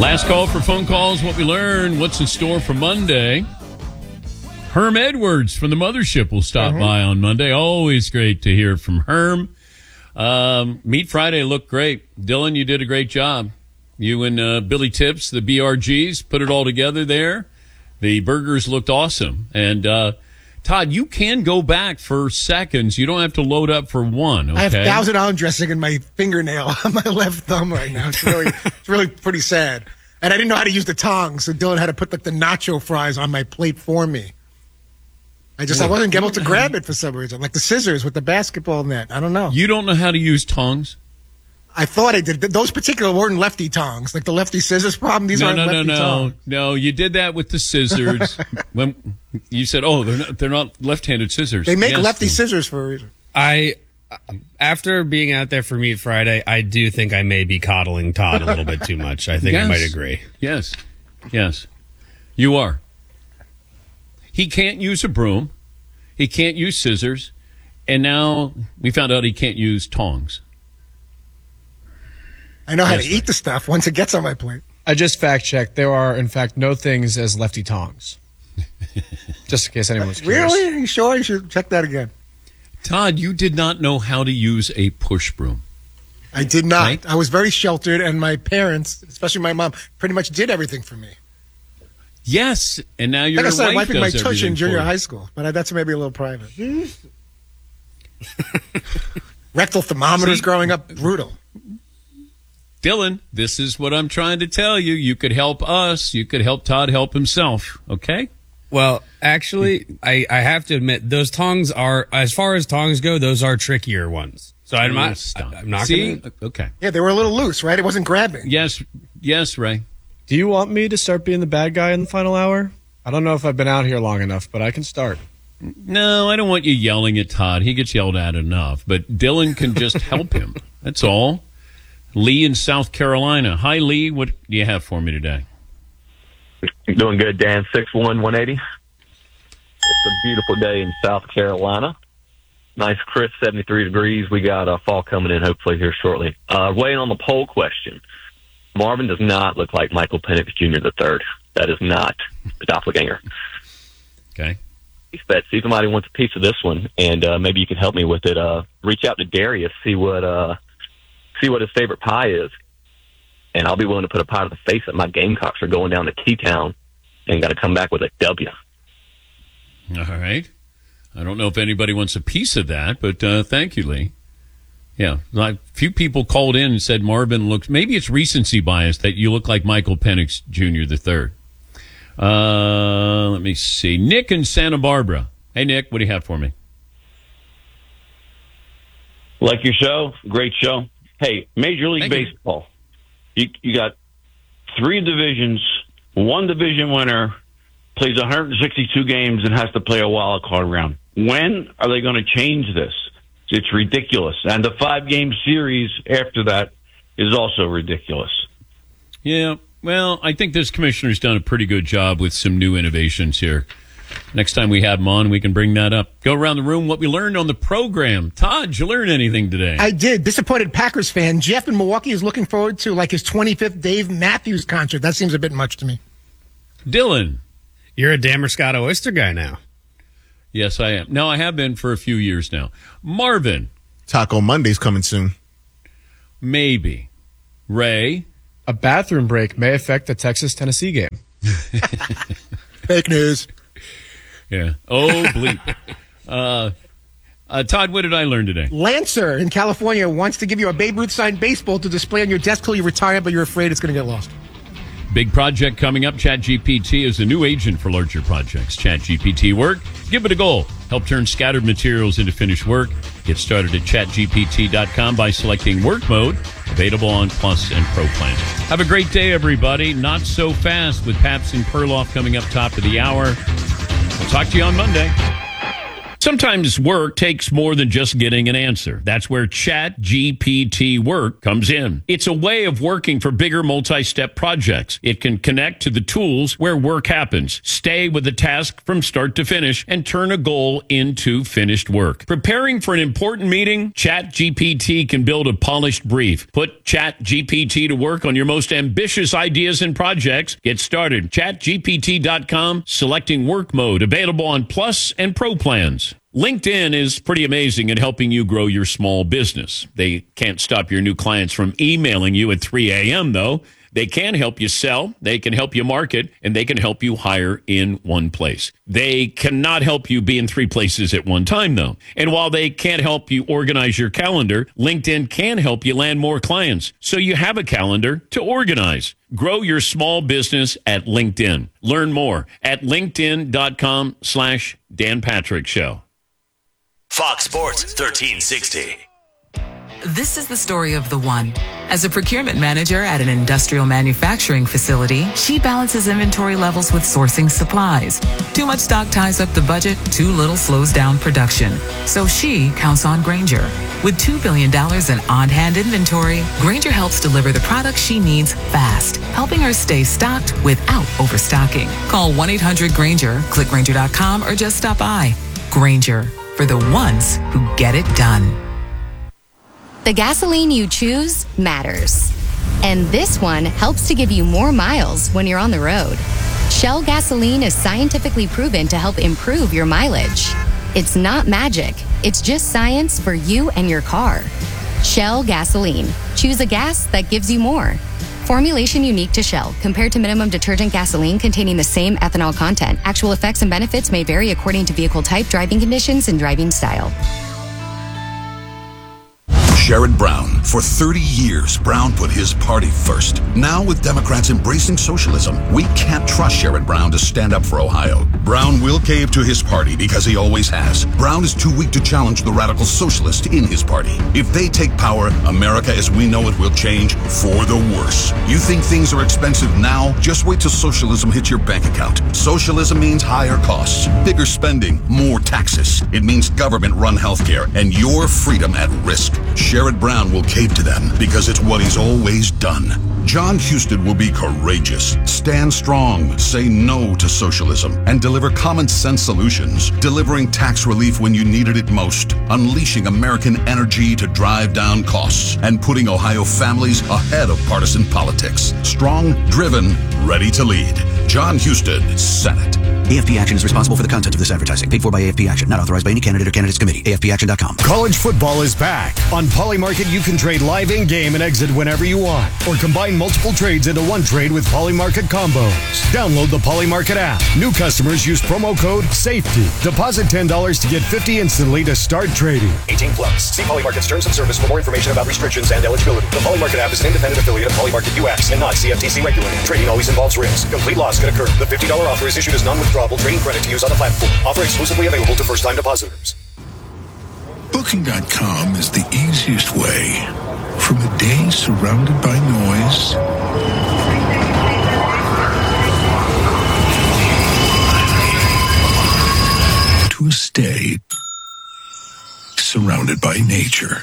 Last call for phone calls. What we learned. What's in store for Monday? Herm Edwards from the Mothership will stop by on Monday. Always great to hear from Herm. Meat Friday looked great. Dylan, you did a great job. You and Billy Tips, the BRGs, put it all together there. The burgers looked awesome. And Todd, you can go back for seconds. You don't have to load up for one. Okay? I have Thousand Island dressing in my fingernail on my left thumb right now. It's really pretty sad. And I didn't know how to use the tongs, so Dylan had to put the nacho fries on my plate for me. I wasn't able to grab it for some reason, like the scissors with the basketball net. I don't know. You don't know how to use tongs? I thought I did. Those particular weren't lefty tongs, like the lefty scissors problem. These aren't lefty tongs. No, you did that with the scissors. When you said, "Oh, they're not left-handed scissors." They make lefty scissors for a reason. After being out there for Meat Friday, I do think I may be coddling Todd a little bit too much. I think I might agree. Yes, you are. He can't use a broom. He can't use scissors. And now we found out he can't use tongs. I know how to eat the stuff once it gets on my plate. I just fact-checked. There are, in fact, no things as lefty tongs. Just in case anyone's curious. Really? Are you sure? You should check that again. Todd, you did not know how to use a push broom. I did not. Right? I was very sheltered, and my parents, especially my mom, pretty much did everything for me. Yes, and now your wife does everything. I started wiping my tush in junior high school, but that's maybe a little private. Rectal thermometers growing up, brutal. Dylan, this is what I'm trying to tell you. You could help us. You could help Todd help himself, okay? Well, actually, I have to admit, those tongs are, as far as tongs go, those are trickier ones. So I'm not See? Gonna... Okay. Yeah, they were a little loose, right? It wasn't grabbing. Yes, Ray. Do you want me to start being the bad guy in the final hour? I don't know if I've been out here long enough, but I can start. No, I don't want you yelling at Todd. He gets yelled at enough. But Dylan can just help him. That's all. Lee in South Carolina. Hi, Lee. What do you have for me today? Doing good, Dan. 6'1", 180. It's a beautiful day in South Carolina. Nice, crisp 73 degrees. We got fall coming in hopefully here shortly. Weighing on the poll question. Marvin does not look like Michael Penix Jr. III. That is not the doppelganger. Okay. Bet. See if somebody wants a piece of this one, and maybe you can help me with it. Reach out to Darius, see what his favorite pie is, and I'll be willing to put a pie to the face that my Gamecocks are going down to T-Town and got to come back with a W. All right. I don't know if anybody wants a piece of that, but thank you, Lee. Yeah, a few people called in and said Marvin looks, maybe it's recency bias that you look like Michael Penix Jr. III. Let me see. Nick in Santa Barbara. Hey, Nick, what do you have for me? Like your show? Great show. Hey, Major League Baseball. You got 3 divisions. 1 division winner plays 162 games and has to play a wild card round. When are they going to change this? It's ridiculous. And the 5-game series after that is also ridiculous. Yeah, well, I think this commissioner's done a pretty good job with some new innovations here. Next time we have him on, we can bring that up. Go around the room, what we learned on the program. Todd, did you learn anything today? I did. Disappointed Packers fan. Jeff in Milwaukee is looking forward to like his 25th Dave Matthews concert. That seems a bit much to me. Dylan. You're a Damerscott Oyster guy now. Yes, I am. No, I have been for a few years now. Marvin. Taco Monday's coming soon. Maybe. Ray. A bathroom break may affect the Texas-Tennessee game. Fake news. Yeah. Oh, bleep. Todd, what did I learn today? Lancer in California wants to give you a Babe Ruth signed baseball to display on your desk till you retire, but you're afraid it's going to get lost. Big project coming up. ChatGPT is a new agent for larger projects. ChatGPT Work. Give it a go. Help turn scattered materials into finished work. Get started at chatgpt.com by selecting Work Mode. Available on Plus and Pro plans. Have a great day, everybody. Not so fast with Paps and Perloff coming up top of the hour. We'll talk to you on Monday. Sometimes work takes more than just getting an answer. That's where ChatGPT Work comes in. It's a way of working for bigger multi-step projects. It can connect to the tools where work happens, stay with the task from start to finish, and turn a goal into finished work. Preparing for an important meeting? ChatGPT can build a polished brief. Put ChatGPT to work on your most ambitious ideas and projects. Get started. ChatGPT.com, selecting work mode, available on Plus and Pro plans. LinkedIn is pretty amazing at helping you grow your small business. They can't stop your new clients from emailing you at 3 a.m., though. They can help you sell, they can help you market, and they can help you hire in one place. They cannot help you be in 3 places at one time, though. And while they can't help you organize your calendar, LinkedIn can help you land more clients, so you have a calendar to organize. Grow your small business at LinkedIn. Learn more at linkedin.com/Dan Patrick Show. Fox Sports 1360. This is the story of the one. As a procurement manager at an industrial manufacturing facility, she balances inventory levels with sourcing supplies. Too much stock ties up the budget, too little slows down production. So she counts on Grainger. With $2 billion in on-hand inventory, Grainger helps deliver the products she needs fast, helping her stay stocked without overstocking. Call 1-800-GRAINGER, click Grainger.com, or just stop by. Grainger, for the ones who get it done. The gasoline you choose matters. And this one helps to give you more miles when you're on the road. Shell gasoline is scientifically proven to help improve your mileage. It's not magic. It's just science for you and your car. Shell gasoline. Choose a gas that gives you more. Formulation unique to Shell. Compared to minimum detergent gasoline containing the same ethanol content. Actual effects and benefits may vary according to vehicle type, driving conditions, and driving style. Sherrod Brown. For 30 years, Brown put his party first. Now, with Democrats embracing socialism, we can't trust Sherrod Brown to stand up for Ohio. Brown will cave to his party because he always has. Brown is too weak to challenge the radical socialists in his party. If they take power, America as we know it will change for the worse. You think things are expensive now? Just wait till socialism hits your bank account. Socialism means higher costs, bigger spending, more taxes. It means government-run healthcare and your freedom at risk. Sherrod Brown will cave to them because it's what he's always done. John Husted will be courageous, stand strong, say no to socialism, and deliver common sense solutions, delivering tax relief when you needed it most, unleashing American energy to drive down costs, and putting Ohio families ahead of partisan politics. Strong, driven, ready to lead. John Husted, Senate. AFP Action is responsible for the content of this advertising. Paid for by AFP Action. Not authorized by any candidate or candidates committee. AFPAction.com. College football is back. On Polymarket, you can trade live in-game and exit whenever you want. Or combine multiple trades into one trade with Polymarket combos. Download the Polymarket app. New customers use promo code SAFETY. Deposit $10 to get $50 instantly to start trading. 18 plus. See Polymarket's terms of service for more information about restrictions and eligibility. The Polymarket app is an independent affiliate of Polymarket US and not CFTC regulated. Trading always involves risk. Complete loss can occur. The $50 offer is issued as non-withdrawable trading credit to use on the platform. Offer exclusively available to first-time depositors. Booking.com is the easiest way from a day surrounded by noise to a stay surrounded by nature.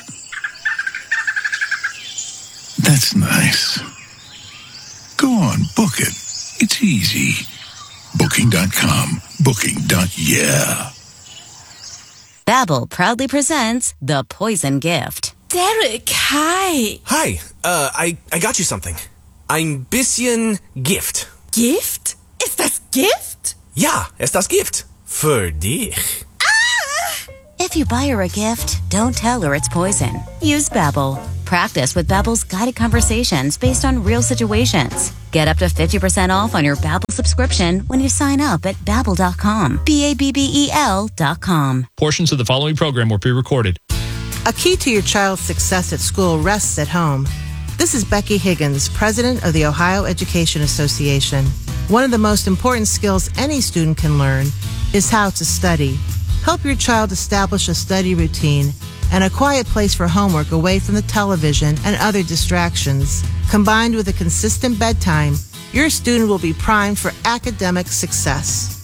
That's nice. Go on, book it. It's easy. Booking.com. Booking.yeah. Babbel proudly presents The Poison Gift. Derek, hi. Hi, I got you something. Ein bisschen Gift. Gift? Ist das Gift? Ja, ist das Gift. Für dich. If you buy her a gift, don't tell her it's poison. Use Babbel. Practice with Babbel's guided conversations based on real situations. Get up to 50% off on your Babbel subscription when you sign up at Babbel.com. Babbel.com. Portions of the following program were pre-recorded. A key to your child's success at school rests at home. This is Becky Higgins, president of the Ohio Education Association. One of the most important skills any student can learn is how to study. Help your child establish a study routine and a quiet place for homework away from the television and other distractions. Combined with a consistent bedtime, your student will be primed for academic success.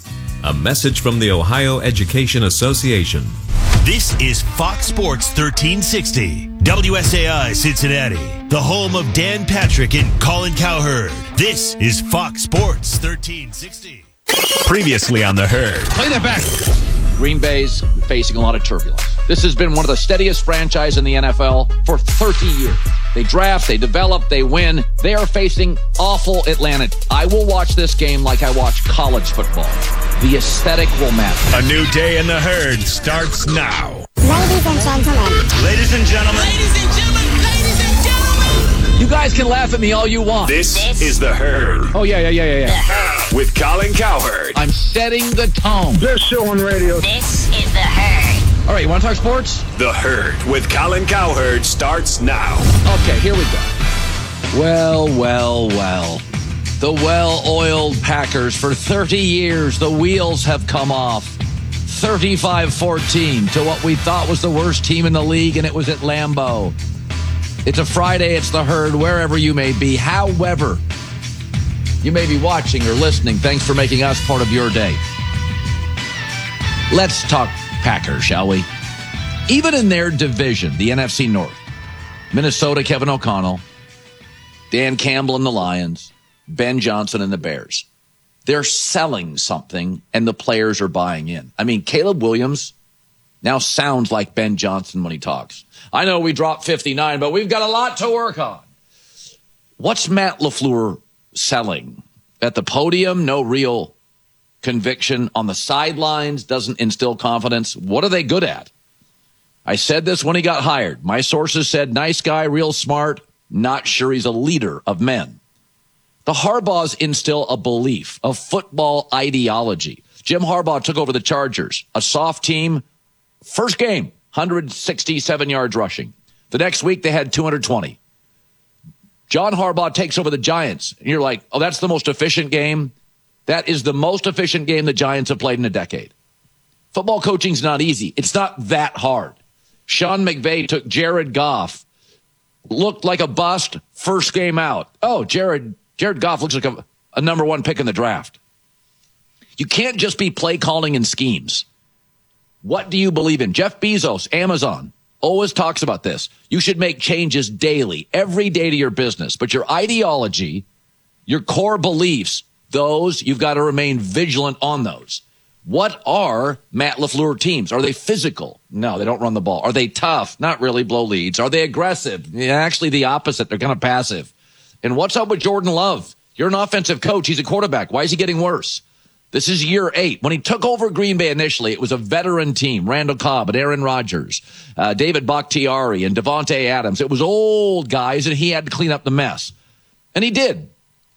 A message from the Ohio Education Association. This is Fox Sports 1360, WSAI Cincinnati, the home of Dan Patrick and Colin Cowherd. This is Fox Sports 1360. Previously on The Herd. Play that back. Green Bay's facing a lot of turbulence. This has been one of the steadiest franchises in the NFL for 30 years. They draft, they develop, they win. They are facing awful Atlanta. I will watch this game like I watch college football. The aesthetic will matter. A new day in The Herd starts now. Ladies and gentlemen. Ladies and gentlemen. Ladies and gentlemen. Ladies and gentlemen. You guys can laugh at me all you want. This is The Herd. Oh, yeah. With Colin Cowherd. I'm setting the tone. This show on radio. This is The Herd. All right, you want to talk sports? The Herd with Colin Cowherd starts now. Okay, here we go. Well. The well-oiled Packers. For 30 years, the wheels have come off. 35-14 to what we thought was the worst team in the league, and it was at Lambeau. It's a Friday. It's The Herd, wherever you may be. However, you may be watching or listening. Thanks for making us part of your day. Let's talk Packers, shall we? Even in their division, the NFC North, Minnesota, Kevin O'Connell, Dan Campbell and the Lions, Ben Johnson and the Bears. They're selling something, and the players are buying in. I mean, Caleb Williams now sounds like Ben Johnson when he talks. I know we dropped 59, but we've got a lot to work on. What's Matt LaFleur selling? At the podium, no real conviction. On the sidelines, doesn't instill confidence. What are they good at? I said this when he got hired. My sources said, nice guy, real smart, not sure he's a leader of men. The Harbaughs instill a belief, a football ideology. Jim Harbaugh took over the Chargers, a soft team. First game, 167 yards rushing. The next week, they had 220. John Harbaugh takes over the Giants, and you're like, oh, that's the most efficient game? That is the most efficient game the Giants have played in a decade. Football coaching's not easy. It's not that hard. Sean McVay took Jared Goff, looked like a bust, first game out. Oh, Jared Goff looks like a number one pick in the draft. You can't just be play calling and schemes. What do you believe in? Jeff Bezos, Amazon, always talks about this. You should make changes daily, every day to your business. But your ideology, your core beliefs, those, you've got to remain vigilant on those. What are Matt LaFleur teams? Are they physical? No, they don't run the ball. Are they tough? Not really, blow leads. Are they aggressive? Yeah, actually the opposite. They're kind of passive. And what's up with Jordan Love? You're an offensive coach. He's a quarterback. Why is he getting worse? This is year 8. When he took over Green Bay initially, it was a veteran team. Randall Cobb and Aaron Rodgers, David Bakhtiari and Devontae Adams. It was old guys, and he had to clean up the mess. And he did.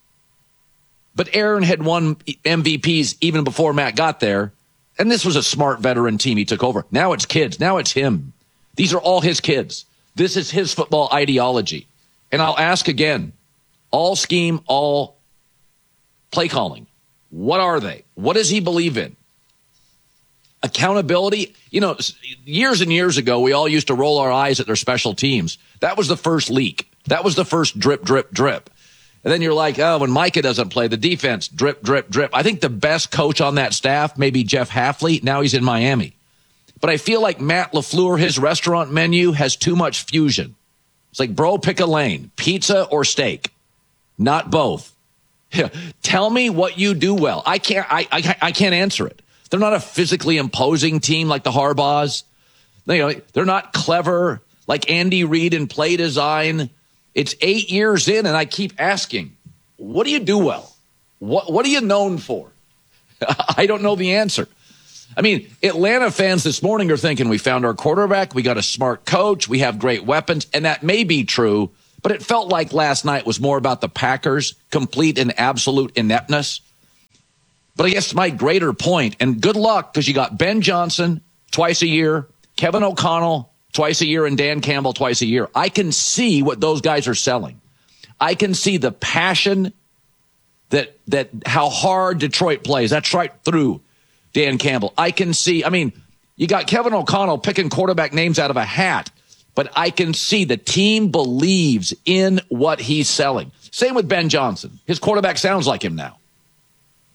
But Aaron had won MVPs even before Matt got there. And this was a smart veteran team he took over. Now it's kids. Now it's him. These are all his kids. This is his football ideology. And I'll ask again, all scheme, all play calling. What are they? What does he believe in? Accountability. You know, years and years ago, we all used to roll our eyes at their special teams. That was the first leak. That was the first drip, drip, drip. And then you're like, oh, when Micah doesn't play, the defense, drip, drip, drip. I think the best coach on that staff may be Jeff Hafley. Now he's in Miami. But I feel like Matt LaFleur, his restaurant menu has too much fusion. It's like, bro, pick a lane, pizza or steak. Not both. Tell me what you do well. I can't answer it. They're not a physically imposing team like the Harbaughs. They're not clever like Andy Reid in play design. It's 8 years in, and I keep asking, what do you do well? What are you known for? I don't know the answer. I mean, Atlanta fans this morning are thinking we found our quarterback, we got a smart coach, we have great weapons, and that may be true, but it felt like last night was more about the Packers' complete and absolute ineptness. But I guess my greater point, and good luck, because you got Ben Johnson twice a year, Kevin O'Connell twice a year, and Dan Campbell twice a year. I can see what those guys are selling. I can see the passion that how hard Detroit plays. That's right through Dan Campbell. I can see, you got Kevin O'Connell picking quarterback names out of a hat, but I can see the team believes in what he's selling. Same with Ben Johnson. His quarterback sounds like him now.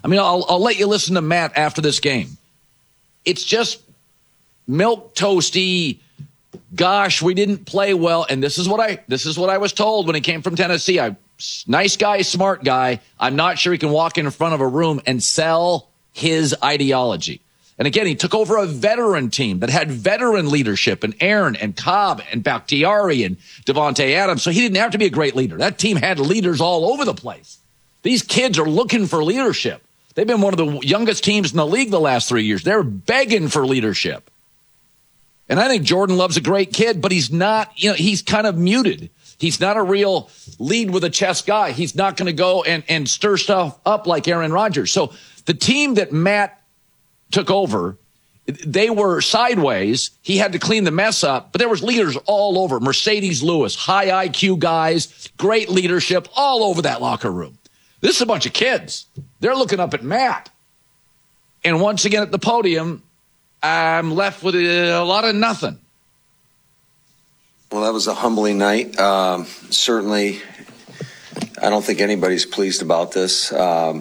I mean, I'll let you listen to Matt after this game. It's just milk toasty. Gosh, we didn't play well. And this is what I was told when he came from Tennessee. Nice guy, smart guy. I'm not sure he can walk in front of a room and sell his ideology. And again, he took over a veteran team that had veteran leadership and Aaron and Cobb and Bakhtiari and Devontae Adams. So he didn't have to be a great leader. That team had leaders all over the place. These kids are looking for leadership. They've been one of the youngest teams in the league the last 3 years. They're begging for leadership. And I think Jordan Love's a great kid, but he's not, he's kind of muted. He's not a real lead with a chest guy. He's not going to go and stir stuff up like Aaron Rodgers. So the team that Matt took over, they were sideways. He had to clean the mess up, but there was leaders all over. Mercedes Lewis, high IQ guys, great leadership all over that locker room. This is a bunch of kids. They're looking up at Matt. And once again at the podium, I'm left with a lot of nothing. Well, that was a humbling night. Certainly, I don't think anybody's pleased about this.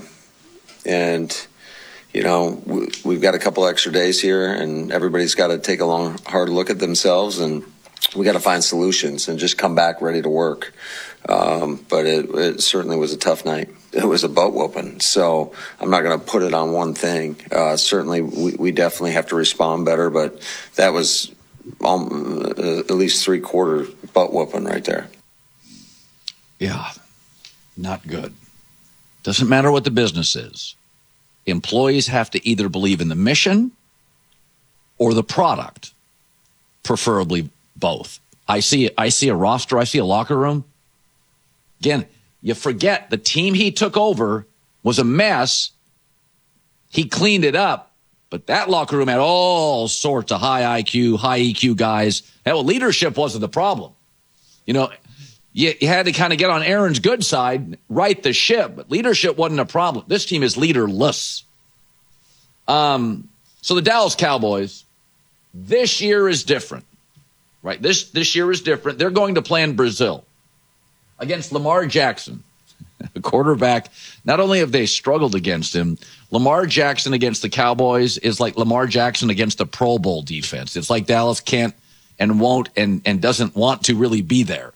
And, we've got a couple extra days here, and everybody's got to take a long, hard look at themselves, and we got to find solutions and just come back ready to work. But it certainly was a tough night. It was a butt whooping, so I'm not going to put it on one thing. Certainly, we definitely have to respond better, but that was at least 3/4 butt whooping right there. Yeah, not good. Doesn't matter what the business is. Employees have to either believe in the mission or the product, preferably both. I see a roster. I see a locker room. Again, you forget the team he took over was a mess. He cleaned it up, but that locker room had all sorts of high IQ, high EQ guys. Hell, leadership wasn't the problem. You had to kind of get on Aaron's good side, right the ship, but leadership wasn't a problem. This team is leaderless. So the Dallas Cowboys, this year is different, right? This year is different. They're going to play in Brazil against Lamar Jackson, a quarterback. Not only have they struggled against him, Lamar Jackson against the Cowboys is like Lamar Jackson against a Pro Bowl defense. It's like Dallas can't and won't and doesn't want to really be there.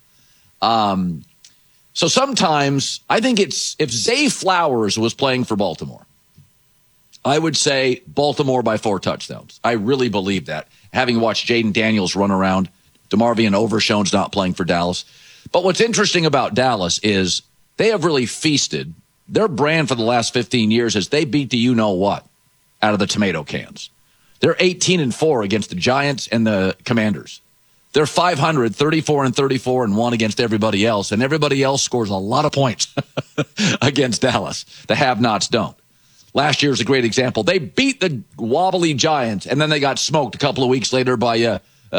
So sometimes I think if Zay Flowers was playing for Baltimore, I would say Baltimore by 4 touchdowns. I really believe that. Having watched Jaden Daniels run around, DeMarvion Overshown's not playing for Dallas. But what's interesting about Dallas is they have really feasted. Their brand for the last 15 years is they beat the you-know-what out of the tomato cans. They're 18-4 against the Giants and the Commanders. They're 500, 34-34, and 1 against everybody else, and everybody else scores a lot of points against Dallas. The have-nots don't. Last year's a great example. They beat the wobbly Giants, and then they got smoked a couple of weeks later by the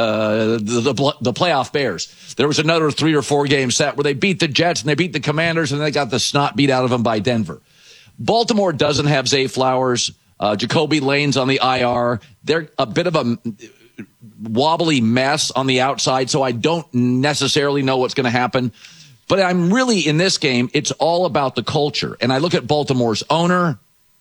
playoff Bears. There was another 3 or 4 game set where they beat the Jets and they beat the Commanders, and they got the snot beat out of them by Denver. Baltimore doesn't have Zay Flowers. Jacoby Lane's on the IR. They're a bit of a wobbly mess on the outside, so I don't necessarily know what's going to happen. But I'm really, in this game, it's all about the culture. And I look at Baltimore's owner.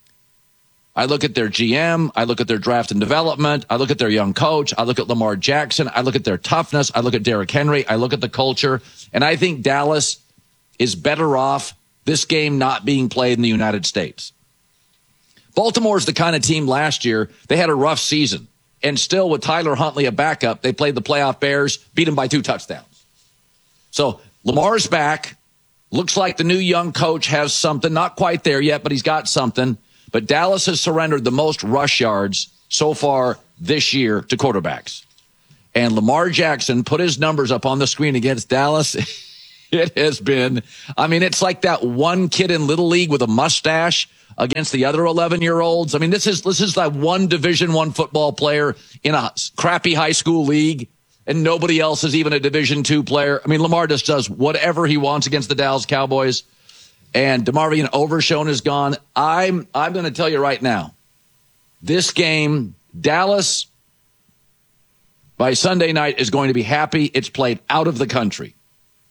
I look at their GM. I look at their draft and development. I look at their young coach. I look at Lamar Jackson. I look at their toughness. I look at Derrick Henry. I look at the culture. And I think Dallas is better off this game not being played in the United States. Baltimore's the kind of team last year, they had a rough season. And still, with Tyler Huntley a backup, they played the playoff Bears, beat them by 2 touchdowns. So Lamar's back. Looks like the new young coach has something. Not quite there yet, but he's got something. But Dallas has surrendered the most rush yards so far this year to quarterbacks. And Lamar Jackson put his numbers up on the screen against Dallas. It has been, it's like that one kid in Little League with a mustache against the other 11-year-olds. This is that one Division I football player in a crappy high school league, and nobody else is even a Division II player. Lamar just does whatever he wants against the Dallas Cowboys. And DeMarvion Overshown is gone. I'm going to tell you right now, this game, Dallas, by Sunday night, is going to be happy it's played out of the country.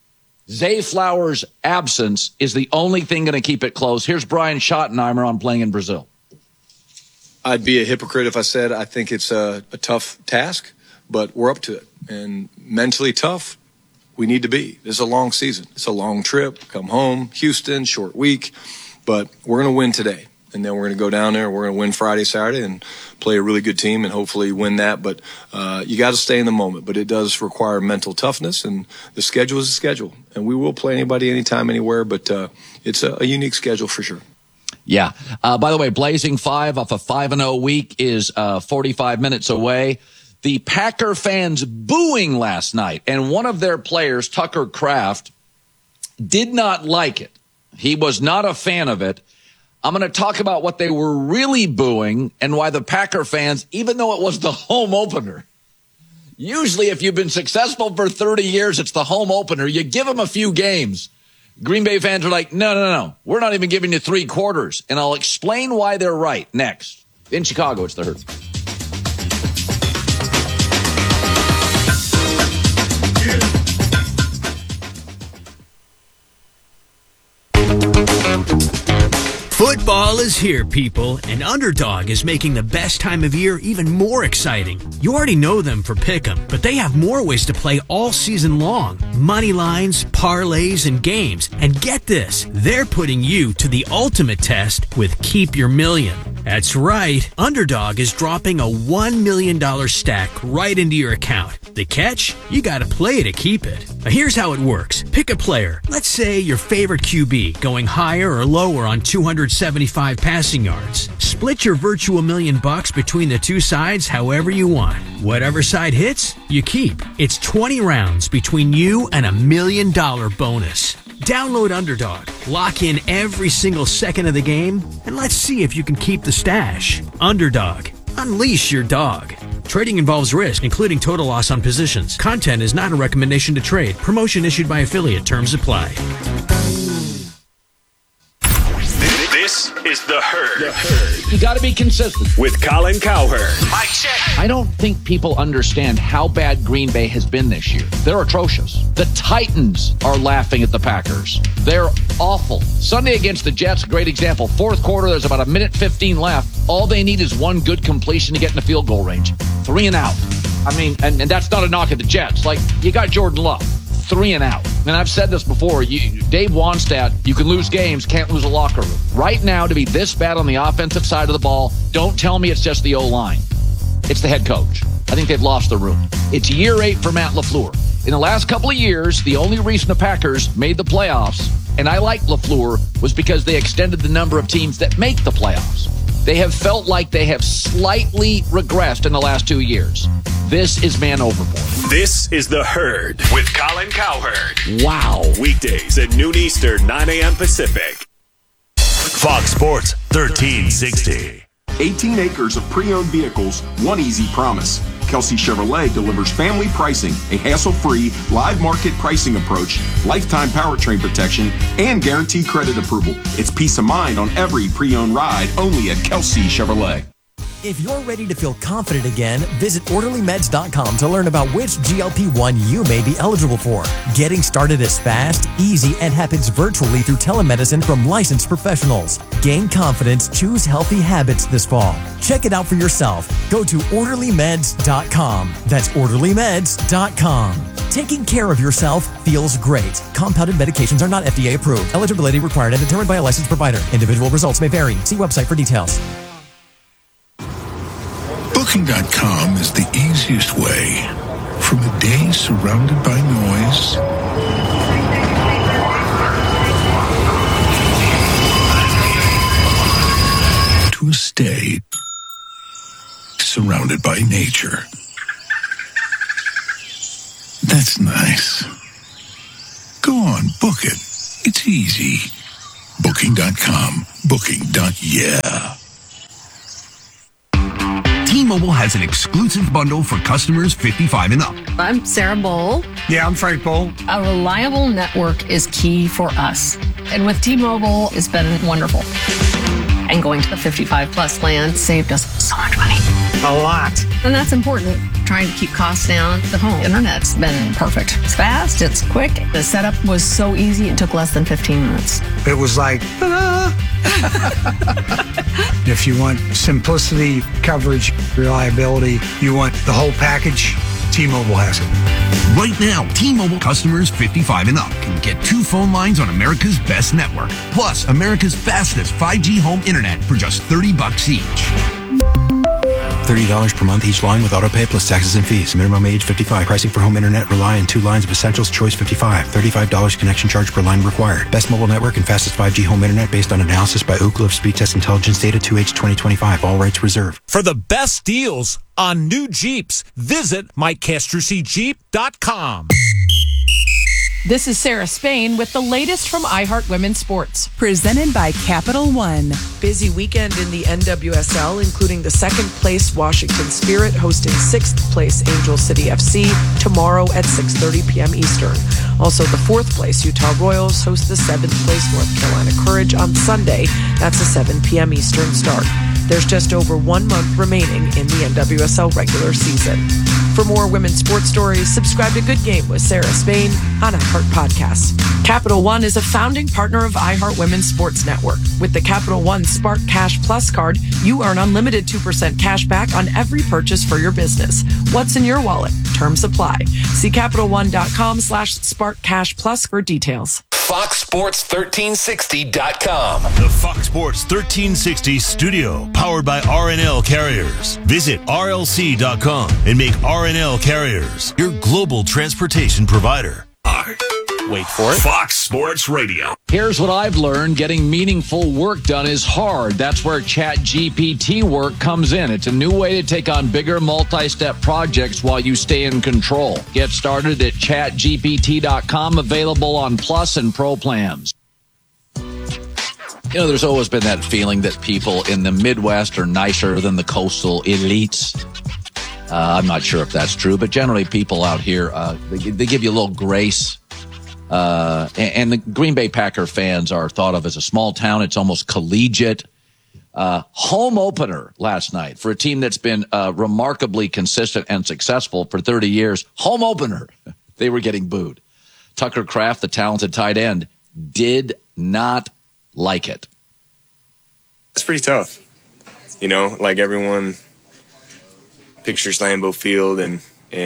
Zay Flowers' absence is the only thing going to keep it close. Here's Brian Schottenheimer on playing in Brazil. I'd be a hypocrite if I said I think it's a tough task, but we're up to it. And mentally tough, we need to be. This is a long season. It's a long trip. Come home, Houston, short week. But we're going to win today. And then we're going to go down there. We're going to win Friday, Saturday, and play a really good team and hopefully win that. But you got to stay in the moment. But it does require mental toughness. And the schedule is a schedule. And we will play anybody, anytime, anywhere. But it's a unique schedule for sure. Yeah. By the way, Blazing 5 off a 5-0 week is 45 minutes away. The Packer fans booing last night, and one of their players, Tucker Kraft, did not like it. He was not a fan of it. I'm going to talk about what they were really booing and why the Packer fans, even though it was the home opener, usually if you've been successful for 30 years, it's the home opener. You give them a few games. Green Bay fans are like, no. We're not even giving you 3 quarters. And I'll explain why they're right next. In Chicago, it's the Herd. Football is here, people, and Underdog is making the best time of year even more exciting. You already know them for Pick'em, but they have more ways to play all season long. Money lines, parlays, and games. And get this, they're putting you to the ultimate test with Keep Your Million. That's right, Underdog is dropping a $1 million stack right into your account. The catch? You gotta play to keep it. Now here's how it works. Pick a player. Let's say your favorite QB, going higher or lower on 275 passing yards. Split your virtual $1 million between the two sides however you want. Whatever side hits, you keep. It's 20 rounds between you and $1 million bonus. Download Underdog, lock in every single second of the game, and let's see if you can keep the stash. Underdog, unleash your dog. Trading involves risk, including total loss on positions. Content is not a recommendation to trade. Promotion issued by affiliate. Terms apply. This is The Herd. You got to be consistent. With Colin Cowherd. Mic check. I don't think people understand how bad Green Bay has been this year. They're atrocious. The Titans are laughing at the Packers. They're awful. Sunday against the Jets, great example. Fourth quarter, there's about 1:15 left. All they need is one good completion to get in the field goal range. 3 and out. I mean, and that's not a knock at the Jets. Like, you got Jordan Love. 3 and out. And I've said this before. Dave Wannstedt, you can lose games, can't lose a locker room. Right now, to be this bad on the offensive side of the ball, don't tell me it's just the O-line. It's the head coach. I think they've lost the room. It's year 8 for Matt LaFleur. In the last couple of years, the only reason the Packers made the playoffs, and I like LaFleur, was because they extended the number of teams that make the playoffs. They have felt like they have slightly regressed in the last 2 years. This is man overboard. This is The Herd with Colin Cowherd. Wow. Weekdays at noon Eastern, 9 a.m. Pacific. Fox Sports 1360. 18 acres of pre-owned vehicles, one easy promise. Kelsey Chevrolet delivers family pricing, a hassle-free, live market pricing approach, lifetime powertrain protection, and guaranteed credit approval. It's peace of mind on every pre-owned ride, only at Kelsey Chevrolet. If you're ready to feel confident again, visit OrderlyMeds.com to learn about which GLP-1 you may be eligible for. Getting started is fast, easy, and happens virtually through telemedicine from licensed professionals. Gain confidence, choose healthy habits this fall. Check it out for yourself. Go to OrderlyMeds.com. That's OrderlyMeds.com. Taking care of yourself feels great. Compounded medications are not FDA approved. Eligibility required and determined by a licensed provider. Individual results may vary. See website for details. Booking.com is the easiest way. From a day surrounded by noise to a stay surrounded by nature. That's nice. Go on, book it. It's easy. Booking.com. Booking.yeah. T-Mobile has an exclusive bundle for customers 55 and up. I'm Sarah Bowl. Yeah, I'm Frank Bowl. A reliable network is key for us. And with T-Mobile, it's been wonderful. And going to the 55 plus plan saved us so much money. A lot. And that's important. Trying to keep costs down. The home internet's been perfect. It's fast, it's quick. The setup was so easy, it took less than 15 minutes. It was like, if you want simplicity, coverage, reliability, you want the whole package, T-Mobile has it. Right now, T-Mobile customers 55 and up can get 2 phone lines on America's best network, plus America's fastest 5G home internet for just $30 each. $30 per month each line with autopay plus taxes and fees. Minimum age 55. Pricing for home internet rely on 2 lines of essentials. Choice 55. $35 connection charge per line required. Best mobile network and fastest 5G home internet based on analysis by Ookla of Speed Test Intelligence data 2H 2025. All rights reserved. For the best deals on new Jeeps, visit MikeCastrucciJeep.com. This is Sarah Spain with the latest from iHeart Women's Sports. Presented by Capital One. Busy weekend in the NWSL, including the 2nd place Washington Spirit hosting 6th place Angel City FC tomorrow at 6:30 p.m. Eastern. Also, the 4th place Utah Royals host the 7th place North Carolina Courage on Sunday. That's a 7 p.m. Eastern start. There's just over 1 month remaining in the NWSL regular season. For more women's sports stories, subscribe to Good Game with Sarah Spain on iHeart Podcasts. Capital One is a founding partner of iHeart Women's Sports Network. With the Capital One Spark Cash Plus card, you earn unlimited 2% cash back on every purchase for your business. What's in your wallet? Terms apply. See CapitalOne.com/SparkCashPlus for details. FoxSports1360.com. The Fox Sports 1360 studio, powered by RNL Carriers. Visit RLC.com and make RNL Carriers your global transportation provider. Wait for it. Fox Sports Radio. Here's what I've learned. Getting meaningful work done is hard. That's where ChatGPT work comes in. It's a new way to take on bigger multi-step projects while you stay in control. Get started at ChatGPT.com, available on Plus and Pro plans. You know, there's always been that feeling that people in the Midwest are nicer than the coastal elites. I'm not sure if that's true, but generally people out here, they give you a little grace. And the Green Bay Packer fans are thought of as a small town. It's almost collegiate. Home opener last night for a team that's been remarkably consistent and successful for 30 years. Home opener. They were getting booed. Tucker Kraft, the talented tight end, did not like it. It's pretty tough. You know, like everyone pictures Lambeau Field and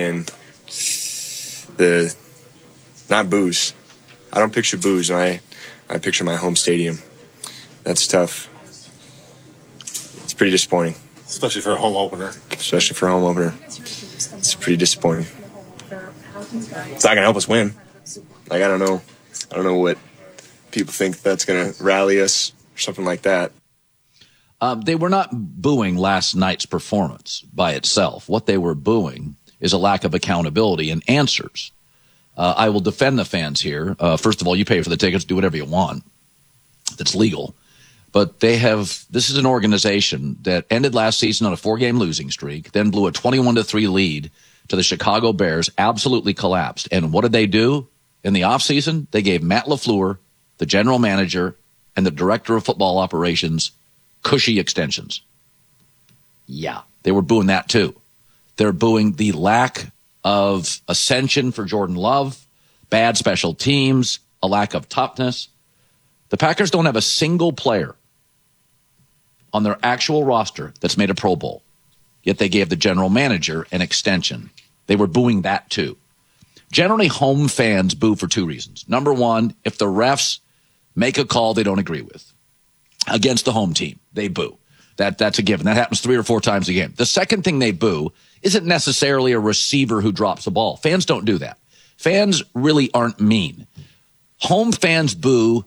the not booze. I don't picture booze. I picture my home stadium. That's tough. It's pretty disappointing. Especially for a home opener. It's pretty disappointing. It's not gonna help us win. Like I don't know what people think that's gonna rally us or something like that. They were not booing last night's performance by itself. What they were booing is a lack of accountability and answers. I will defend the fans here. First of all, you pay for the tickets, do whatever you want. That's legal. But this is an organization that ended last season on a 4-game losing streak, then blew a 21-3 lead to the Chicago Bears, absolutely collapsed. And what did they do in the offseason? They gave Matt LaFleur, the general manager, and the director of football operations cushy extensions. Yeah, they were booing that too. They're booing the lack of ascension for Jordan Love, bad special teams, a lack of toughness. The Packers don't have a single player on their actual roster that's made a Pro Bowl, yet they gave the general manager an extension. They were booing that too. Generally, home fans boo for 2 reasons. Number one, if the refs make a call they don't agree with against the home team, they boo. That's a given. That happens 3 or 4 times a game. The second thing they boo isn't necessarily a receiver who drops the ball. Fans don't do that. Fans really aren't mean. Home fans boo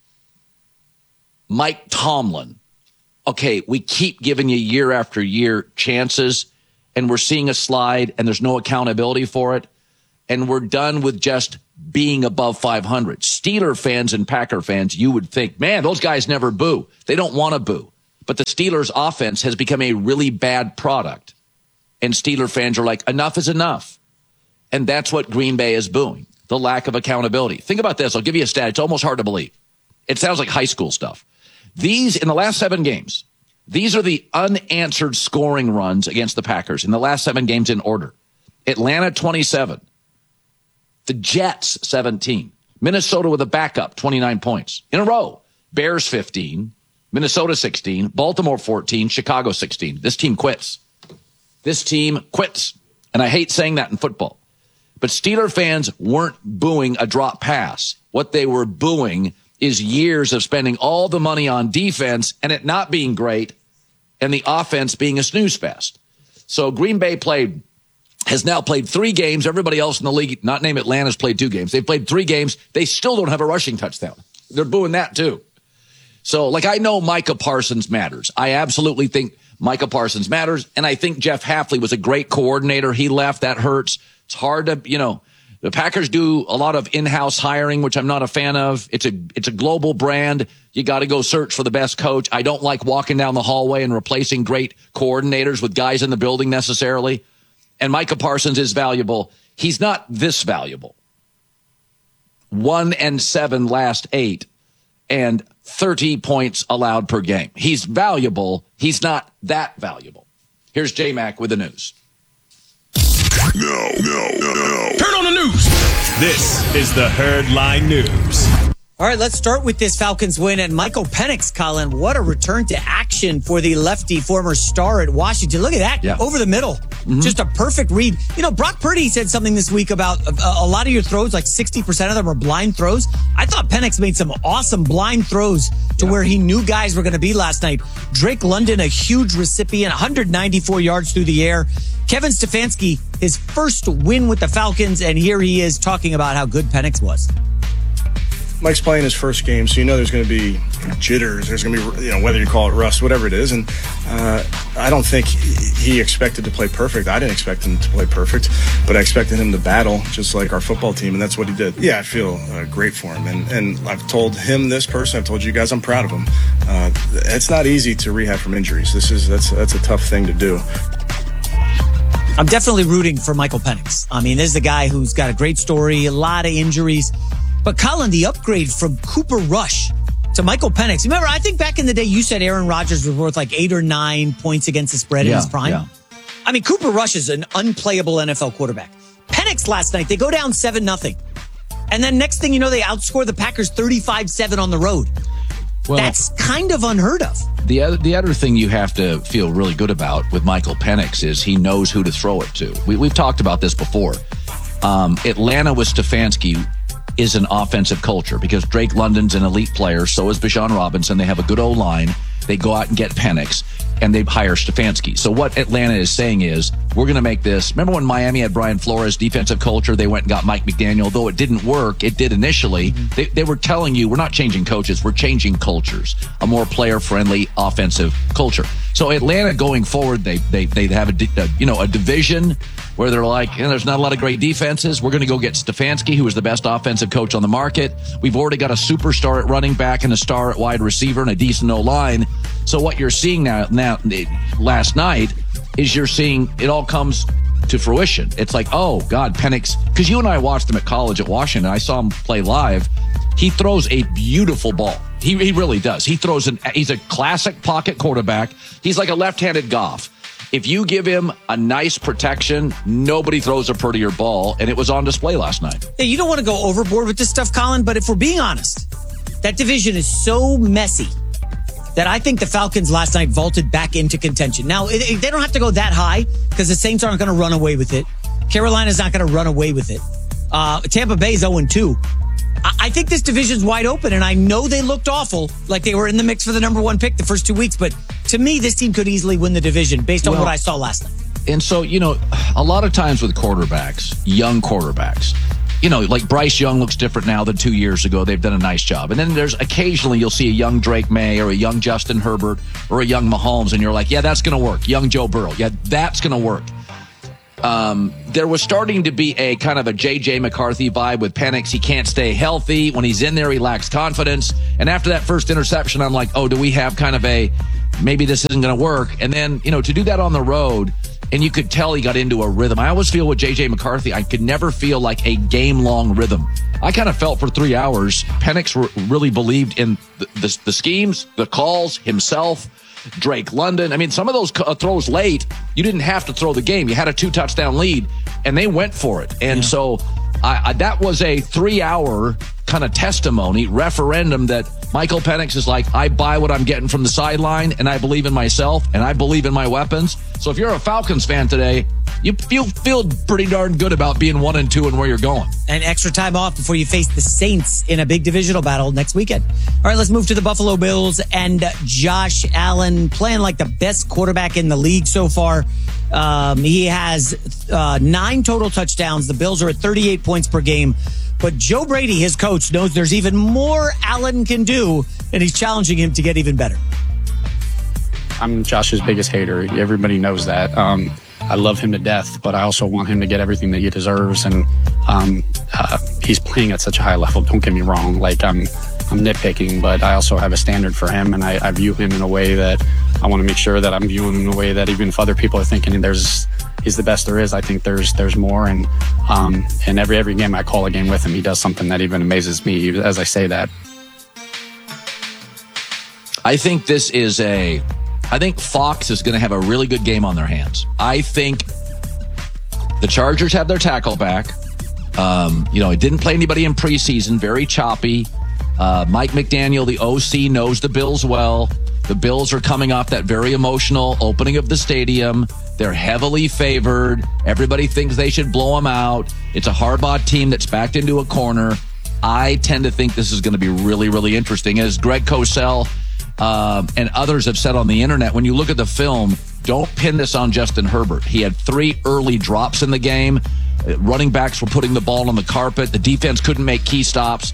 Mike Tomlin. Okay, we keep giving you year after year chances, and we're seeing a slide, and there's no accountability for it, and we're done with just being above 500. Steeler fans and Packer fans, you would think, man, those guys never boo. They don't want to boo. But the Steelers' offense has become a really bad product. And Steeler fans are like, enough is enough. And that's what Green Bay is booing, the lack of accountability. Think about this. I'll give you a stat. It's almost hard to believe. It sounds like high school stuff. In the last 7 games, These are the unanswered scoring runs against the Packers in the last 7 games in order. Atlanta, 27. The Jets, 17. Minnesota with a backup, 29 points in a row. Bears, 15. Minnesota, 16. Baltimore, 14. Chicago, 16. This team quits. This team quits. And I hate saying that in football. But Steeler fans weren't booing a drop pass. What they were booing is years of spending all the money on defense and it not being great and the offense being a snooze fest. So Green Bay has now played 3 games. Everybody else in the league, not named Atlanta, has played 2 games. They've played 3 games. They still don't have a rushing touchdown. They're booing that too. So, I know Micah Parsons matters. I absolutely think Micah Parsons matters. And I think Jeff Hafley was a great coordinator. He left. That hurts. It's hard to, the Packers do a lot of in-house hiring, which I'm not a fan of. It's a global brand. You got to go search for the best coach. I don't like walking down the hallway and replacing great coordinators with guys in the building necessarily. And Micah Parsons is valuable. He's not this valuable. 1-7 last 8 and 30 points allowed per game. He's valuable. He's not that valuable. Here's J-Mac with the news. No. Turn on the news. This is the Herd Line News. All right, let's start with this Falcons win. And Michael Penix, Colin, what a return to action for the lefty, former star at Washington. Look at that, over the middle. Mm-hmm. Just a perfect read. Brock Purdy said something this week about a lot of your throws, like 60% of them are blind throws. I thought Penix made some awesome blind throws to where he knew guys were going to be last night. Drake London, a huge recipient, 194 yards through the air. Kevin Stefanski, his first win with the Falcons, and here he is talking about how good Penix was. Mike's playing his first game, so there's going to be jitters. There's going to be, whether you call it rust, whatever it is. And I don't think he expected to play perfect. I didn't expect him to play perfect, but I expected him to battle just like our football team, and that's what he did. Yeah, I feel great for him. And I've told him this person, I've told you guys I'm proud of him. It's not easy to rehab from injuries. That's a tough thing to do. I'm definitely rooting for Michael Penix. This is a guy who's got a great story, a lot of injuries. But Colin, the upgrade from Cooper Rush to Michael Penix. Remember, I think back in the day, you said Aaron Rodgers was worth like 8 or 9 points against the spread in his prime. Yeah. Cooper Rush is an unplayable NFL quarterback. Penix last night, they go down 7-0. And then next thing you know, they outscore the Packers 35-7 on the road. Well, that's kind of unheard of. The other thing you have to feel really good about with Michael Penix is he knows who to throw it to. We've talked about this before. Atlanta with Stefanski is an offensive culture because Drake London's an elite player. So is Bijan Robinson. They have a good O-line. They go out and get Penix, and they hire Stefanski. So what Atlanta is saying is, we're going to make this. Remember when Miami had Brian Flores, defensive culture? They went and got Mike McDaniel. Though it didn't work, it did initially. They were telling you, we're not changing coaches, we're changing cultures. A more player-friendly offensive culture. So Atlanta going forward, they have a division where they're like, there's not a lot of great defenses. We're going to go get Stefanski, who is the best offensive coach on the market. We've already got a superstar at running back and a star at wide receiver and a decent O-line. So what you're seeing now last night is you're seeing it all comes to fruition. It's like, oh, God, Penix, because you and I watched him at college at Washington. I saw him play live. He throws a beautiful ball. He really does. He's a classic pocket quarterback. He's like a left-handed Goff. If you give him a nice protection, nobody throws a prettier ball, and it was on display last night. Yeah, you don't want to go overboard with this stuff, Colin, but if we're being honest, that division is so messy that I think the Falcons last night vaulted back into contention. Now, they don't have to go that high because the Saints aren't going to run away with it. Carolina's not going to run away with it. Tampa Bay's 0-2. I think this division's wide open, and I know they looked awful, like they were in the mix for the number 1 pick the first 2 weeks, but to me, this team could easily win the division based on what I saw last night. And so, a lot of times with quarterbacks, young quarterbacks, like Bryce Young looks different now than 2 years ago. They've done a nice job. And then there's occasionally you'll see a young Drake May or a young Justin Herbert or a young Mahomes, and you're like, yeah, that's going to work. Young Joe Burrow. Yeah, that's going to work. There was starting to be a kind of a J.J. McCarthy vibe with Penix. He can't stay healthy. When he's in there, he lacks confidence. And after that first interception, I'm like, oh, do we have kind of maybe this isn't going to work? And then, to do that on the road and you could tell he got into a rhythm. I always feel with J.J. McCarthy, I could never feel like a game-long rhythm. I kind of felt for 3 hours, Penix really believed in the schemes, the calls, himself, Drake London. I mean, some of those throws late, you didn't have to throw the game. You had a 2-touchdown lead, and they went for it. And so that was a 3-hour kind of testimony, referendum that Michael Penix is like, I buy what I'm getting from the sideline, and I believe in myself, and I believe in my weapons. So if you're a Falcons fan today, you feel pretty darn good about being 1-2 and where you're going. And extra time off before you face the Saints in a big divisional battle next weekend. All right, let's move to the Buffalo Bills and Josh Allen playing like the best quarterback in the league so far. He has 9 total touchdowns. The Bills are at 38 points per game. But Joe Brady, his coach, knows there's even more Allen can do, and he's challenging him to get even better. I'm Josh's biggest hater. Everybody knows that. I love him to death, but I also want him to get everything that he deserves. And he's playing at such a high level. Don't get me wrong. Like I'm nitpicking, but I also have a standard for him, and I view him in a way that I want to make sure that I'm viewing him in a way that even if other people are thinking he's the best there is, I think there's more. And every game I call a game with him, he does something that even amazes me as I say that. I think Fox is going to have a really good game on their hands. I think the Chargers have their tackle back. It didn't play anybody in preseason, very choppy. Mike McDaniel, the OC, knows the Bills well. The Bills are coming off that very emotional opening of the stadium. They're heavily favored. Everybody thinks they should blow them out. It's a Harbaugh team that's backed into a corner. I tend to think this is going to be really, really interesting. As Greg Cosell and others have said on the internet, when you look at the film, don't pin this on Justin Herbert. He had 3 early drops in the game. Running backs were putting the ball on the carpet. The defense couldn't make key stops.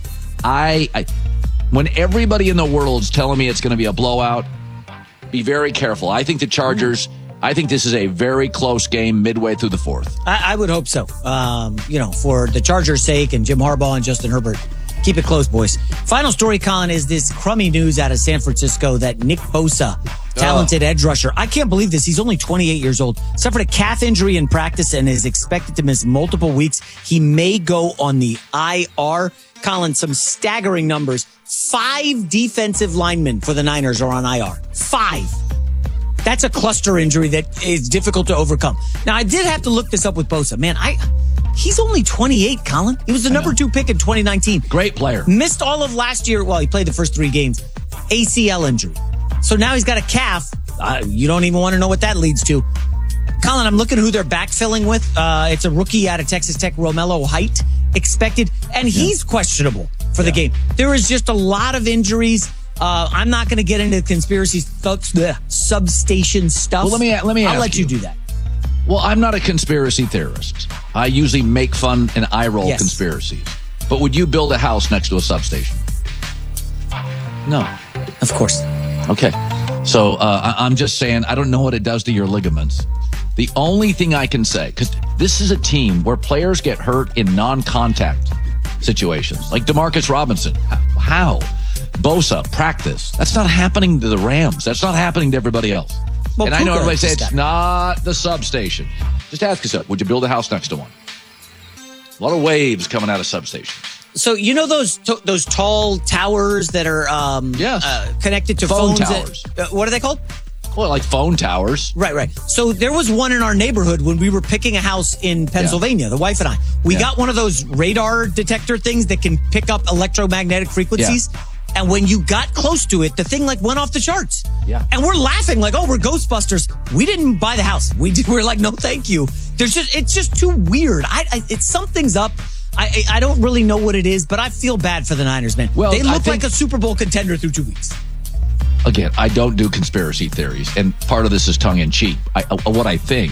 When everybody in the world is telling me it's going to be a blowout, be very careful. I think the Chargers, I think this is a very close game midway through the fourth. I would hope so. For the Chargers' sake and Jim Harbaugh and Justin Herbert, keep it close, boys. Final story, Colin, is this crummy news out of San Francisco that Nick Bosa, talented edge rusher, I can't believe this. He's only 28 years old. Suffered a calf injury in practice and is expected to miss multiple weeks. He may go on the IR. Colin, some staggering numbers. 5 defensive linemen for the Niners are on IR. 5. That's a cluster injury that is difficult to overcome. Now, I did have to look this up with Bosa. Man, he's only 28, Colin. He was the number 2 pick in 2019. Great player. Missed all of last year. Well, he played the first 3 games. ACL injury. So now he's got a calf. You don't even want to know what that leads to. Colin, I'm looking who they're backfilling with. It's a rookie out of Texas Tech, Romello Height, expected, and he's questionable for the game. There is just a lot of injuries. I'm not going to get into conspiracy substation stuff. Well, let me ask I'll let you do that. Well, I'm not a conspiracy theorist. I usually make fun and eye roll conspiracies. But would you build a house next to a substation? No. Of course. Okay. So I'm just saying, I don't know what it does to your ligaments. The only thing I can say, because this is a team where players get hurt in non-contact situations, like Demarcus Robinson. How? Bosa, practice. That's not happening to the Rams. That's not happening to everybody else. Well, and I know everybody says it's not the substation. Just ask yourself, would you build a house next to one? A lot of waves coming out of substations. So you know those tall towers that are connected to phone phones? Towers. What are they called? Well, like phone towers. Right. So there was one in our neighborhood when we were picking a house in Pennsylvania, the wife and I. We got one of those radar detector things that can pick up electromagnetic frequencies. Yeah. And when you got close to it, the thing went off the charts. Yeah. And we're laughing like, we're Ghostbusters. We didn't buy the house. We're like, no, thank you. It's just too weird. Something's up. I don't really know what it is, but I feel bad for the Niners, man. Well, they look like a Super Bowl contender through 2 weeks. Again, I don't do conspiracy theories, and part of this is tongue-in-cheek. What I think,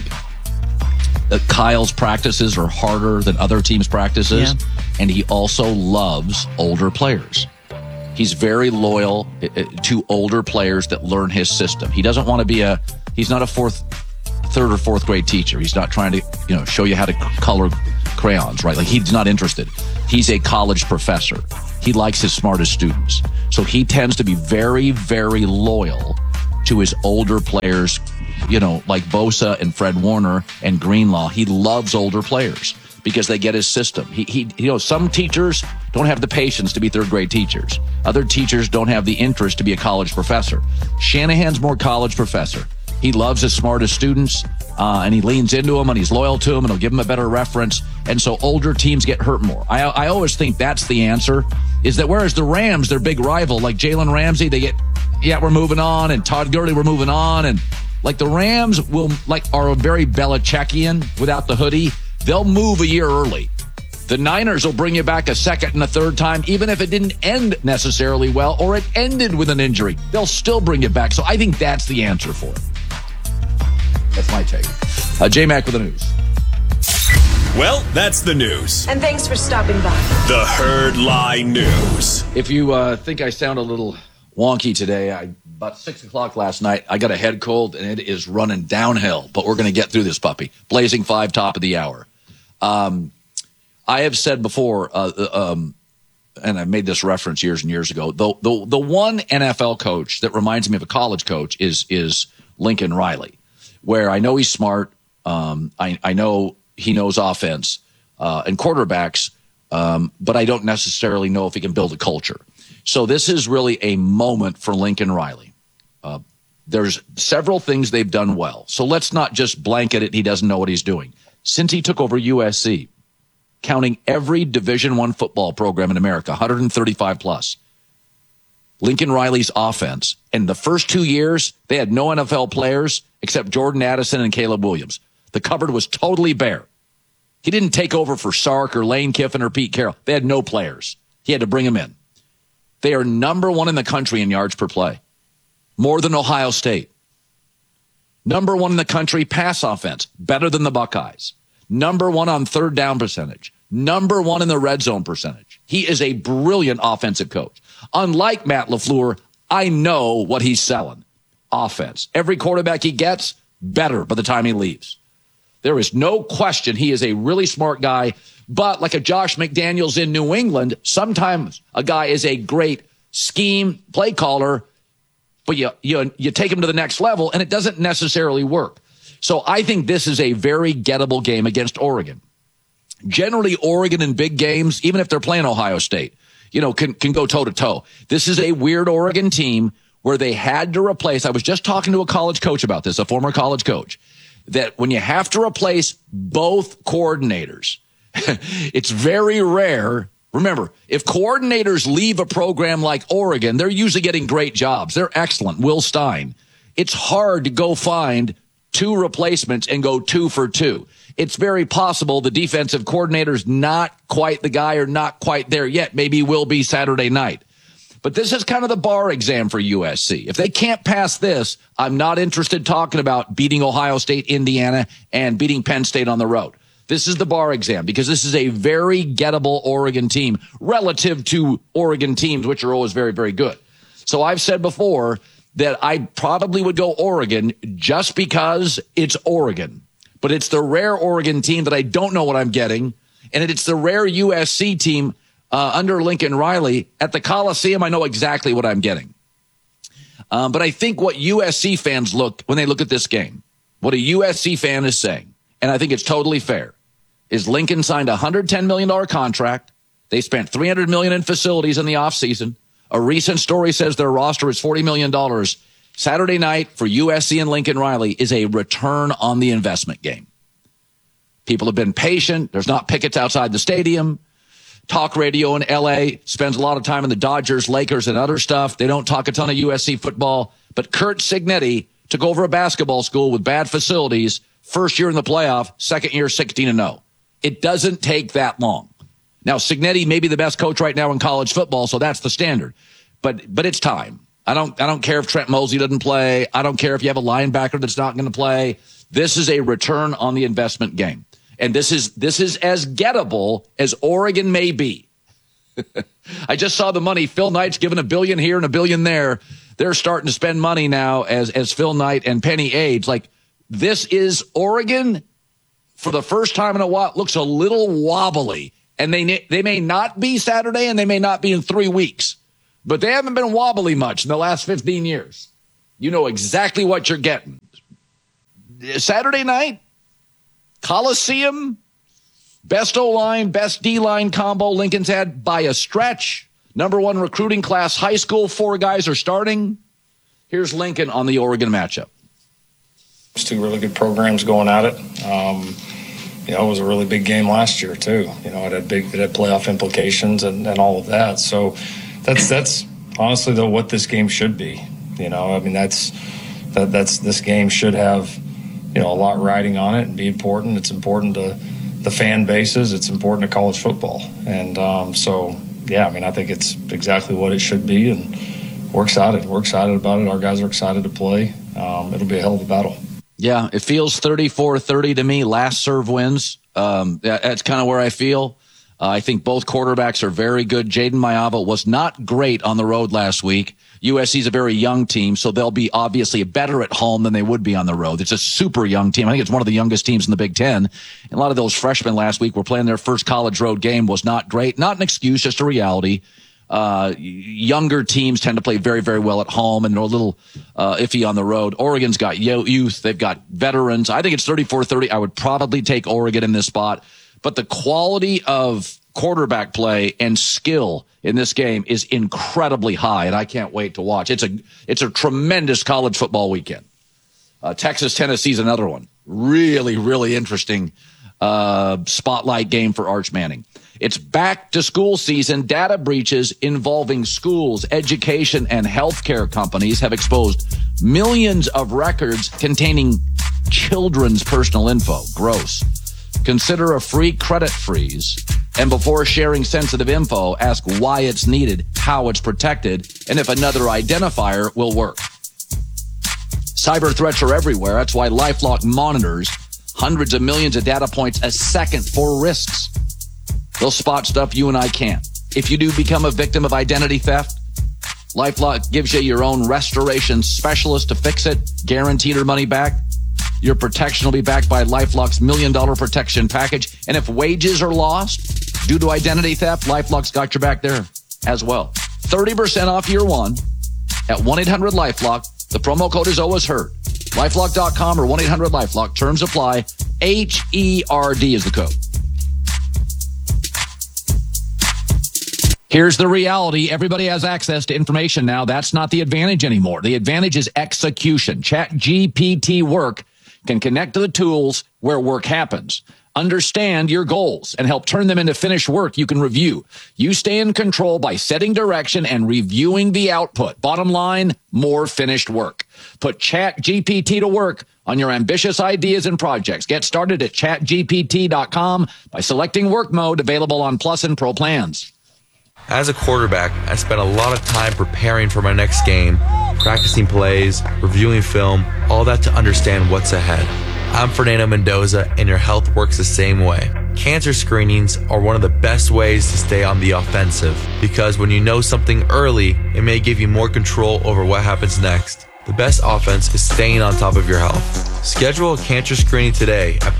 Kyle's practices are harder than other teams' practices, and he also loves older players. He's very loyal to older players that learn his system. He doesn't want to be he's not a third or fourth grade teacher. He's not trying to, show you how to color crayons, right? Like, he's not interested. He's a college professor. He likes his smartest students. So he tends to be very, very loyal to his older players, like Bosa and Fred Warner and Greenlaw. He loves older players because they get his system. Some teachers don't have the patience to be third-grade teachers. Other teachers don't have the interest to be a college professor. Shanahan's more college professor. He loves his smartest students, and he leans into them, and he's loyal to them, and he'll give them a better reference. And so older teams get hurt more. I always think that's the answer, is that whereas the Rams, their big rival, like Jalen Ramsey, they get, we're moving on, and Todd Gurley, we're moving on. And like the Rams are very Belichickian without the hoodie. They'll move a year early. The Niners will bring you back a second and a third time, even if it didn't end necessarily well or it ended with an injury. They'll still bring you back. So I think that's the answer for it. That's my take. J-Mac with the news. Well, that's the news. And thanks for stopping by. The Herd Lie News. If you think I sound a little wonky today, about 6 o'clock last night, I got a head cold, and it is running downhill. But we're going to get through this puppy. Blazing 5, top of the hour. I have said before, and I made this reference years and years ago, the one NFL coach that reminds me of a college coach is Lincoln Riley, where I know he's smart. I know he knows offense and quarterbacks, but I don't necessarily know if he can build a culture. So this is really a moment for Lincoln Riley. There's several things they've done well. So let's not just blanket it. He doesn't know what he's doing. Since he took over USC, counting every Division I football program in America, 135 plus, Lincoln Riley's offense, in the first 2 years, they had no NFL players except Jordan Addison and Caleb Williams. The cupboard was totally bare. He didn't take over for Sark or Lane Kiffin or Pete Carroll. They had no players. He had to bring them in. They are number 1 in the country in yards per play, more than Ohio State. Number 1 in the country pass offense, better than the Buckeyes. Number 1 on third down percentage. Number 1 in the red zone percentage. He is a brilliant offensive coach. Unlike Matt LaFleur, I know what he's selling. Offense. Every quarterback he gets, better by the time he leaves. There is no question he is a really smart guy, but like a Josh McDaniels in New England, sometimes a guy is a great scheme play caller, but you take him to the next level and it doesn't necessarily work. So I think this is a very gettable game against Oregon. Generally, Oregon in big games, even if they're playing Ohio State, can go toe-to-toe. This is a weird Oregon team where they had to replace, I was just talking to a college coach about this, a former college coach, that when you have to replace both coordinators, it's very rare. Remember, if coordinators leave a program like Oregon, they're usually getting great jobs. They're excellent. Will Stein. It's hard to go find 2 replacements and go 2 for 2. It's very possible the defensive coordinator's not quite the guy or not quite there yet. Maybe he will be Saturday night. But this is kind of the bar exam for USC. If they can't pass this, I'm not interested talking about beating Ohio State, Indiana, and beating Penn State on the road. This is the bar exam because this is a very gettable Oregon team relative to Oregon teams, which are always very, very good. So I've said before that I probably would go Oregon just because it's Oregon. But it's the rare Oregon team that I don't know what I'm getting. And it's the rare USC team under Lincoln Riley. At the Coliseum, I know exactly what I'm getting. But I think what USC fans when they look at this game, what a USC fan is saying, and I think it's totally fair, is Lincoln signed a $110 million contract. They spent $300 million in facilities in the offseason. A recent story says their roster is $40 million. Saturday night for USC and Lincoln Riley is a return on the investment game. People have been patient. There's not pickets outside the stadium. Talk radio in L.A. spends a lot of time in the Dodgers, Lakers, and other stuff. They don't talk a ton of USC football. But Curt Cignetti took over a basketball school with bad facilities. First year in the playoff, second year 16-0. It doesn't take that long. Now, Cignetti may be the best coach right now in college football, so that's the standard. But it's time. I don't care if Trent Mosley doesn't play. I don't care if you have a linebacker that's not going to play. This is a return on the investment game. And this is as gettable as Oregon may be. I just saw the money. Phil Knight's given $1 billion here and $1 billion there. They're starting to spend money now as Phil Knight and Penny age. Like, this is Oregon for the first time in a while. Looks a little wobbly. And they may not be Saturday and they may not be in 3 weeks. But they haven't been wobbly much in the last 15 years. You know exactly what you're getting. Saturday night, Coliseum, best O-line, best D-line combo Lincoln's had by a stretch. Number 1 recruiting class, high school, 4 guys are starting. Here's Lincoln on the Oregon matchup. It's 2 really good programs going at it. It was a really big game last year too. It had playoff implications and all of that. So that's honestly though what this game should be. That's this game should have a lot riding on it and be important. It's important to the fan bases. It's important to college football, and I think it's exactly what it should be, and we're excited. We're excited about it. Our guys are excited to play. It'll be a hell of a battle. Yeah, it feels 34-30 to me. Last serve wins. That's kind of where I feel. I think both quarterbacks are very good. Jaden Mayava was not great on the road last week. USC's a very young team, so they'll be obviously better at home than they would be on the road. It's a super young team. I think it's one of the youngest teams in the Big Ten. And a lot of those freshmen last week were playing their first college road game. Was not great. Not an excuse, just a reality. Younger teams tend to play very, very well at home and they're a little iffy on the road. Oregon's got youth. They've got veterans. I think it's 34-30. I would probably take Oregon in this spot. But the quality of quarterback play and skill in this game is incredibly high, and I can't wait to watch. It's a tremendous college football weekend. Texas, Tennessee's another one. Really, really interesting spotlight game for Arch Manning. It's back to school season. Data breaches involving schools, education, and healthcare companies have exposed millions of records containing children's personal info. Gross. Consider a free credit freeze. And before sharing sensitive info, ask why it's needed, how it's protected, and if another identifier will work. Cyber threats are everywhere. That's why LifeLock monitors hundreds of millions of data points a second for risks. They'll spot stuff you and I can't. If you do become a victim of identity theft, LifeLock gives you your own restoration specialist to fix it, guaranteed your money back. Your protection will be backed by LifeLock's $1 million protection package. And if wages are lost due to identity theft, LifeLock's got your back there as well. 30% off year one at 1-800-LifeLock. The promo code is always heard. LifeLock.com or 1-800-LifeLock. Terms apply. HERD is the code. Here's the reality. Everybody has access to information now. That's not the advantage anymore. The advantage is execution. ChatGPT Work can connect to the tools where work happens. Understand your goals and help turn them into finished work you can review. You stay in control by setting direction and reviewing the output. Bottom line, more finished work. Put ChatGPT to work on your ambitious ideas and projects. Get started at chatgpt.com by selecting work mode, available on Plus and Pro plans. As a quarterback, I spent a lot of time preparing for my next game, practicing plays, reviewing film, all that to understand what's ahead. I'm Fernando Mendoza, and your health works the same way. Cancer screenings are one of the best ways to stay on the offensive, because when you know something early, it may give you more control over what happens next. The best offense is staying on top of your health. Schedule a cancer screening today at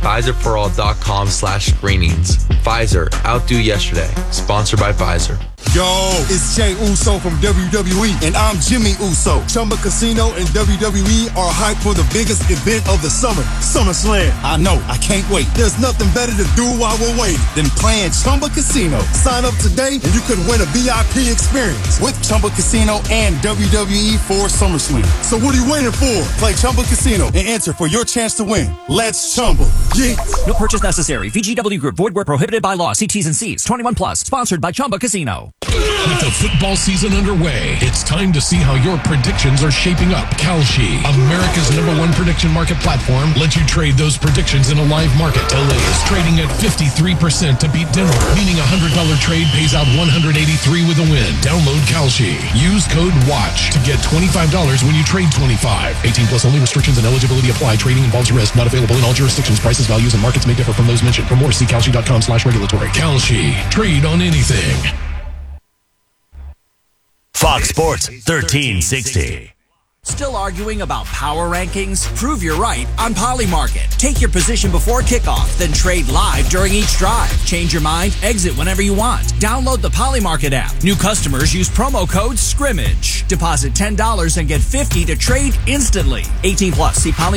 PfizerForAll.com/screenings. Pfizer, outdo yesterday. Sponsored by Pfizer. Yo, it's Jey Uso from WWE, and I'm Jimmy Uso. Chumba Casino and WWE are hyped for the biggest event of the summer, SummerSlam. I know, I can't wait. There's nothing better to do while we're waiting than playing Chumba Casino. Sign up today and you could win a VIP experience with Chumba Casino and WWE for SummerSlam. So what are you waiting for? Play Chumba Casino and enter for your chance to win. Let's Chumba. Yeah. No purchase necessary. VGW Group. Void where prohibited by law. See T's and C's. 21 plus. Sponsored by Chumba Casino. With the football season underway, it's time to see how your predictions are shaping up. Kalshi, America's #1 prediction market platform, lets you trade those predictions in a live market. LA is trading at 53% to beat Denver, meaning a $100 trade pays out $183 with a win. Download Kalshi. Use code WATCH to get $25 when you trade 25. 18 plus only. Restrictions and eligibility apply. Trading involves risk. Not available in all jurisdictions. Prices, values, and markets may differ from those mentioned. For more, see Kalshi.com/regulatory. Kalshi. Trade on anything. Fox Sports 1360. Still arguing about power rankings? Prove you're right on Polymarket. Take your position before kickoff, then trade live during each drive. Change your mind, exit whenever you want. Download the Polymarket app. New customers use promo code SCRIMMAGE. Deposit $10 and get $50 to trade instantly. 18 plus. See Polymarket.